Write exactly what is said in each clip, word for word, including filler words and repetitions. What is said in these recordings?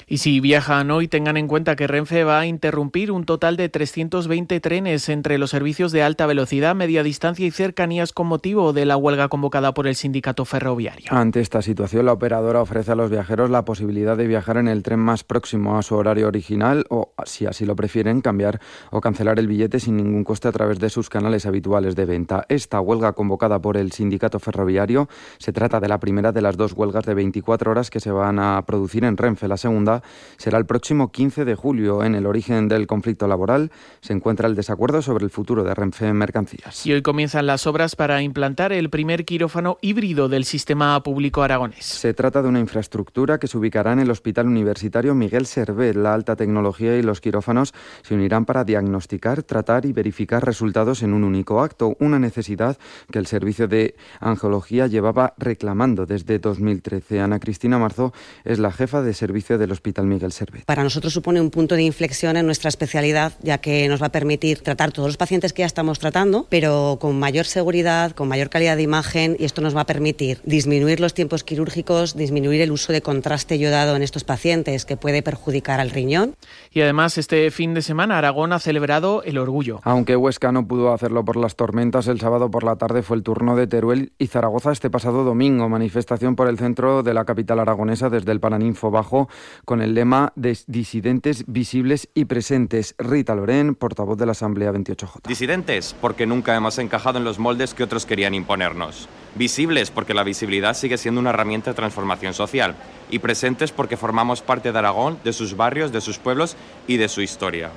Y si viajan hoy, tengan en cuenta que Renfe va a interrumpir un total de trescientos veinte trenes entre los servicios de alta velocidad, media distancia y cercanías con motivo de la huelga convocada por el sindicato ferroviario. Ante esta situación, la operadora ofrece a los viajeros la posibilidad de viajar en el tren más próximo a su horario original o, si así lo prefieren, cambiar o cancelar el billete sin ningún coste a través de sus canales habituales de venta. Esta huelga convocada por el sindicato ferroviario se trata de la primera de las dos huelgas de veinticuatro horas que se van a producir en Renfe. La segunda será el próximo quince de julio. En el origen del conflicto laboral se encuentra el desacuerdo sobre el futuro de Renfe en Mercancías. Y hoy comienzan las obras para implantar el primer quirófano híbrido del sistema público aragonés. Se trata de una infraestructura que se ubicará en el Hospital Universitario Miguel Servet. La alta tecnología y los quirófanos se unirán para diagnosticar, tratar y verificar resultados en un único acto, una necesidad que el Servicio de Angiología llevaba reclamando desde dos mil trece. Ana Cristina Marzo es la jefa de servicio del Hospital Miguel Servet. Para nosotros supone un punto de inflexión en nuestra especialidad, ya que nos va a permitir tratar todos los pacientes que ya estamos tratando, pero con mayor seguridad, con mayor calidad de imagen, y esto nos va a permitir disminuir los tiempos quirúrgicos, disminuir el uso de contraste yodado en estos pacientes, que puede perjudicar al riñón. Y además, este fin de semana Aragón ha celebrado el Orgullo. Aunque Huesca no pudo hacerlo por las tormentas, el sábado por la tarde fue el turno de Teruel y Zaragoza este pasado domingo. Manifestación por el centro de la capital aragonesa desde el Paraninfo Bajo con el lema de disidentes visibles y presentes. Rita Lorén, portavoz de la Asamblea veintiocho J. Disidentes, porque nunca hemos encajado en los moldes que otros querían imponernos. Visibles, porque la visibilidad sigue siendo una herramienta de transformación social. Y presentes, porque formamos parte de Aragón, de sus barrios, de sus pueblos y de su historia.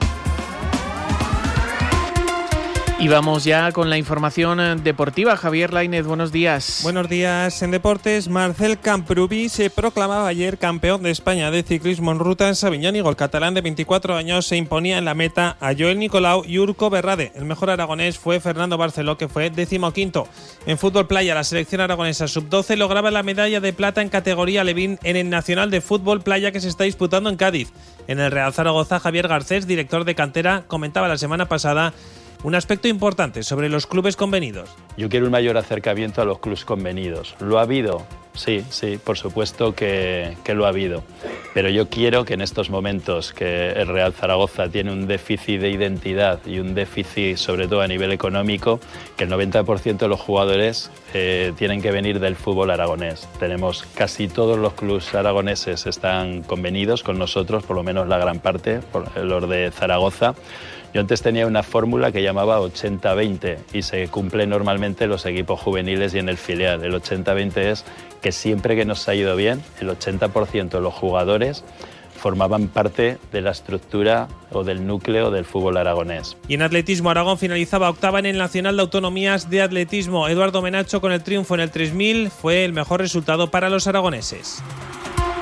Y vamos ya con la información deportiva. Javier Lainez, buenos días. Buenos días. En deportes, Marcel Camprubí se proclamaba ayer campeón de España de ciclismo en ruta en Sabiñánigo. El catalán de veinticuatro años se imponía en la meta a Joel Nicolau y Urco Berrade. El mejor aragonés fue Fernando Barceló, que fue decimoquinto. En fútbol playa, la selección aragonesa sub doce lograba la medalla de plata en categoría Levín en el Nacional de Fútbol Playa que se está disputando en Cádiz. En el Real Zaragoza, Javier Garcés, director de cantera, comentaba la semana pasada un aspecto importante sobre los clubes convenidos. Yo quiero un mayor acercamiento a los clubes convenidos. ¿Lo ha habido? Sí, sí, por supuesto que, que lo ha habido. Pero yo quiero que en estos momentos que el Real Zaragoza tiene un déficit de identidad y un déficit sobre todo a nivel económico, que el noventa por ciento de los jugadores eh, tienen que venir del fútbol aragonés. Tenemos casi todos los clubes aragoneses están convenidos con nosotros, por lo menos la gran parte, por los de Zaragoza. Yo antes tenía una fórmula que llamaba ochenta veinte y se cumple normalmente en los equipos juveniles y en el filial. El ochenta veinte es que siempre que nos ha ido bien, el ochenta por ciento de los jugadores formaban parte de la estructura o del núcleo del fútbol aragonés. Y en atletismo, Aragón finalizaba octava en el Nacional de Autonomías de Atletismo. Eduardo Menacho con el triunfo en el tres mil fue el mejor resultado para los aragoneses.